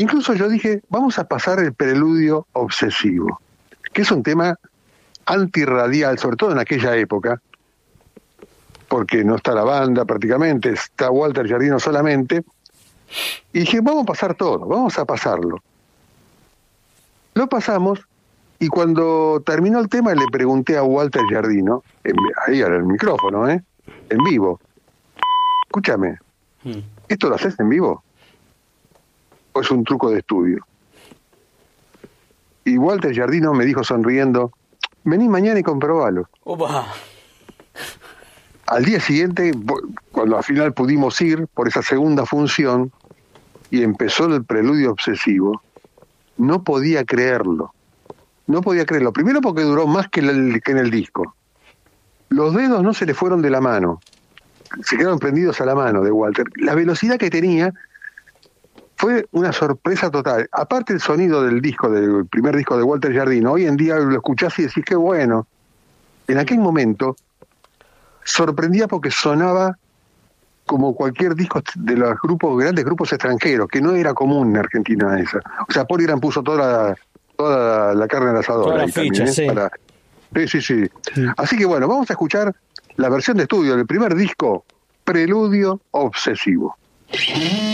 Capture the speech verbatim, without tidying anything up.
Incluso yo dije, vamos a pasar el preludio obsesivo, que es un tema antirradial, sobre todo en aquella época, porque no está la banda prácticamente, está Walter Giardino solamente, y dije, vamos a pasar todo, vamos a pasarlo. Lo pasamos, y cuando terminó el tema le pregunté a Walter Giardino, en, ahí en el micrófono, ¿eh? En vivo, escúchame, ¿esto lo haces en vivo? ¿O es un truco de estudio? Y Walter Giardino me dijo sonriendo, vení mañana y comprobalo. Opa. Al día siguiente, cuando al final pudimos ir por esa segunda función y empezó el preludio obsesivo, no podía creerlo. No podía creerlo. Primero porque duró más que, el, que en el disco. Los dedos no se le fueron de la mano. Se quedaron prendidos a la mano de Walter. La velocidad que tenía fue una sorpresa total. Aparte el sonido del disco, del primer disco de Walter Giardino, hoy en día lo escuchás y decís qué bueno. En aquel momento sorprendía porque sonaba como cualquier disco de los grupos, grandes grupos extranjeros, que no era común en Argentina esa. O sea, Paul Irán puso toda la, toda la, la carne en el asador. Toda la ahí ficha, también, ¿eh? sí. Para... sí. Sí, sí, sí. Así que bueno, vamos a escuchar la versión de estudio del primer disco, Preludio Obsesivo.